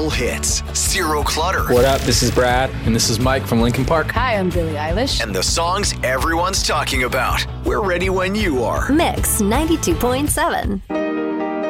Total hits, zero clutter. What up? This is Brad. And this is Mike from Linkin Park. Hi, I'm Billie Eilish. And the songs everyone's talking about. We're ready when you are. Mix 92.7.